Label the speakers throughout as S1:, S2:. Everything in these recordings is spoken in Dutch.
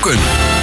S1: boeken.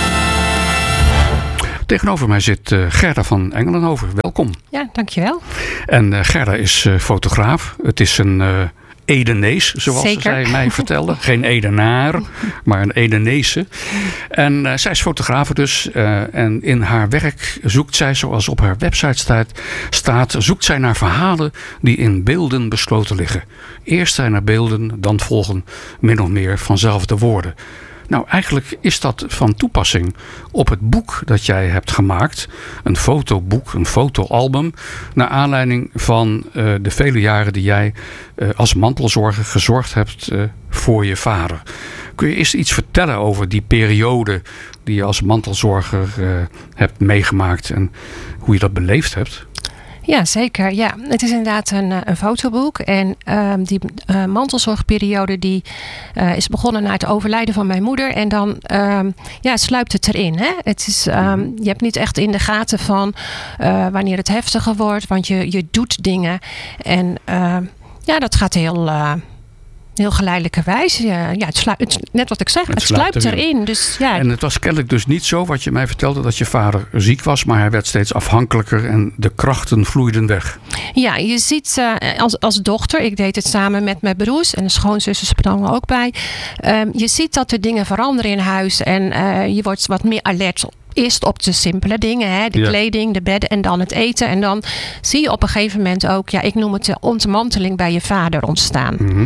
S2: Tegenover mij zit Gerda van Engelenhoven. Welkom.
S3: Ja, dankjewel.
S2: En Gerda is fotograaf. Het is een Edenees, zoals zij mij vertelde. Geen Edenaar, maar een Edenese. En zij is fotografe dus. En in haar werk zoekt zij, zoals op haar website staat, zoekt zij naar verhalen die in beelden besloten liggen. Eerst zijn er beelden, dan volgen min of meer vanzelf de woorden. Nou, eigenlijk is dat van toepassing op het boek dat jij hebt gemaakt. Een fotoboek, een fotoalbum. Naar aanleiding van de vele jaren die jij als mantelzorger gezorgd hebt voor je vader. Kun je eerst iets vertellen over die periode die je als mantelzorger hebt meegemaakt en hoe je dat beleefd hebt?
S3: Ja, zeker. Ja, het is inderdaad een fotoboek. En die mantelzorgperiode die is begonnen na het overlijden van mijn moeder. En dan sluipt het erin. Hè? Het is, je hebt niet echt in de gaten van wanneer het heftiger wordt. Want je doet dingen. En dat gaat heel geleidelijkerwijs. Net wat ik zeg, het sluipt erin. Dus, ja. En
S2: het was kennelijk dus niet zo wat je mij vertelde dat je vader ziek was, maar hij werd steeds afhankelijker en de krachten vloeiden weg.
S3: Ja, je ziet als dochter, ik deed het samen met mijn broers en de schoonzussen sprongen ook bij. Je ziet dat er dingen veranderen in huis en je wordt wat meer alert. Eerst op de simpele dingen, hè? De kleding, de bedden en dan het eten. En dan zie je op een gegeven moment ook, ik noem het de ontmanteling bij je vader ontstaan.
S2: Mm-hmm.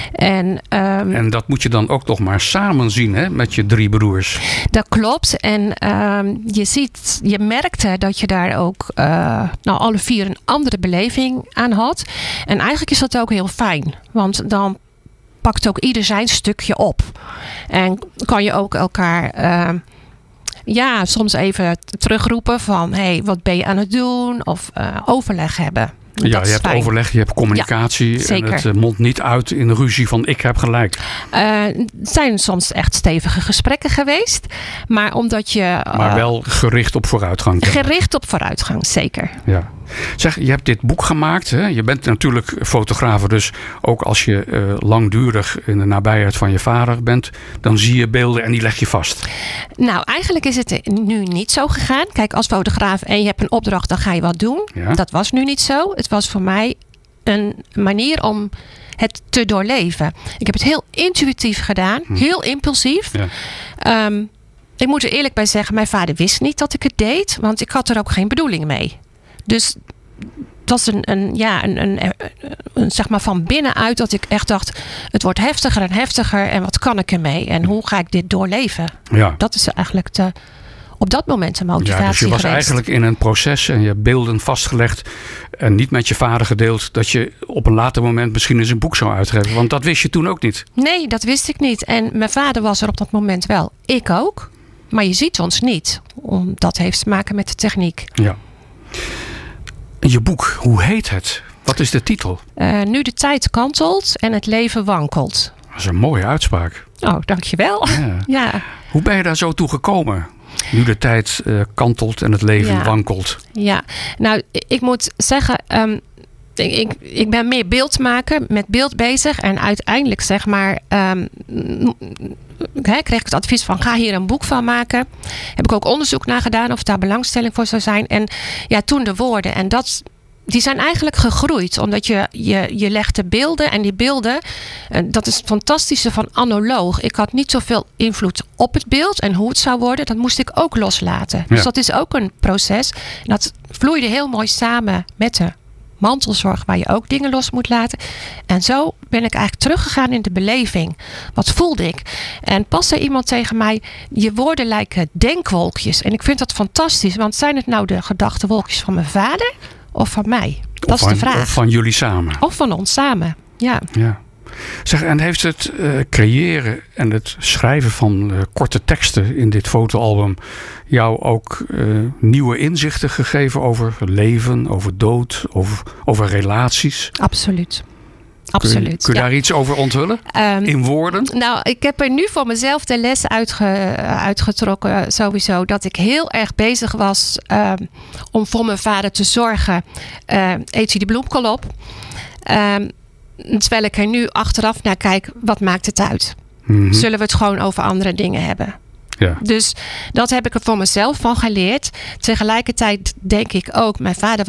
S2: En dat moet je dan ook nog maar samen zien, hè, met je 3 broers.
S3: Dat klopt. En je merkte dat je daar ook alle 4 een andere beleving aan had. En eigenlijk is dat ook heel fijn. Want dan pakt ook ieder zijn stukje op. En kan je ook elkaar soms even terugroepen van wat ben je aan het doen? Of overleg hebben.
S2: Je hebt overleg, je hebt communicatie. Ja, en het mondt niet uit in ruzie van ik heb gelijk.
S3: Het zijn soms echt stevige gesprekken geweest. Maar omdat je...
S2: maar wel gericht op vooruitgang.
S3: Gericht op vooruitgang, zeker.
S2: Ja. Zeg, je hebt dit boek gemaakt. Hè? Je bent natuurlijk fotograaf. Dus ook als je langdurig in de nabijheid van je vader bent, dan zie je beelden en die leg je vast.
S3: Nou, eigenlijk is het nu niet zo gegaan. Kijk, als fotograaf en je hebt een opdracht, dan ga je wat doen. Ja. Dat was nu niet zo. Het was voor mij een manier om het te doorleven. Ik heb het heel intuïtief gedaan. Heel impulsief. Ja. Ik moet er eerlijk bij zeggen, mijn vader wist niet dat ik het deed. Want ik had er ook geen bedoeling mee. Dus dat was een zeg maar van binnenuit dat ik echt dacht, het wordt heftiger en heftiger en wat kan ik ermee en hoe ga ik dit doorleven? Ja. Dat is eigenlijk op dat moment de motivatie
S2: dus je was
S3: geweest.
S2: Eigenlijk in een proces en je hebt beelden vastgelegd en niet met je vader gedeeld dat je op een later moment misschien eens een boek zou uitgeven. Want dat wist je toen ook niet.
S3: Nee, dat wist ik niet. En mijn vader was er op dat moment wel. Ik ook. Maar je ziet ons niet. Dat heeft te maken met de techniek.
S2: Ja. Je boek, hoe heet het? Wat is de titel?
S3: Nu de tijd kantelt en het leven wankelt.
S2: Dat is een mooie uitspraak.
S3: Oh, dankjewel. Ja.
S2: Hoe ben je daar zo toe gekomen? Nu de tijd kantelt en het leven wankelt.
S3: Ja, nou, ik moet zeggen, ik ben meer beeldmaker, met beeld bezig. En uiteindelijk zeg maar, kreeg ik het advies van ga hier een boek van maken. Heb ik ook onderzoek naar gedaan of daar belangstelling voor zou zijn. En toen de woorden. En die zijn eigenlijk gegroeid. Omdat je legt de beelden. En die beelden, dat is het fantastische van analoog. Ik had niet zoveel invloed op het beeld. En hoe het zou worden, dat moest ik ook loslaten. Ja. Dus dat is ook een proces. En dat vloeide heel mooi samen met de mantelzorg, waar je ook dingen los moet laten. En zo ben ik eigenlijk teruggegaan in de beleving. Wat voelde ik? En pas zei iemand tegen mij, je woorden lijken denkwolkjes. En ik vind dat fantastisch. Want zijn het nou de gedachtenwolkjes van mijn vader of van mij? Dat is de vraag.
S2: Of van jullie samen.
S3: Of van ons samen, ja.
S2: Zeg, en heeft het creëren en het schrijven van korte teksten in dit fotoalbum jou ook nieuwe inzichten gegeven over leven, over dood, over relaties?
S3: Absoluut.
S2: Kun je daar iets over onthullen? In woorden?
S3: Nou, ik heb er nu voor mezelf de les uitgetrokken sowieso. Dat ik heel erg bezig was om voor mijn vader te zorgen. Eet hij de bloemkool op? Terwijl ik er nu achteraf naar kijk, wat maakt het uit? Mm-hmm. Zullen we het gewoon over andere dingen hebben?
S2: Ja.
S3: Dus dat heb ik er voor mezelf van geleerd. Tegelijkertijd denk ik ook, mijn vader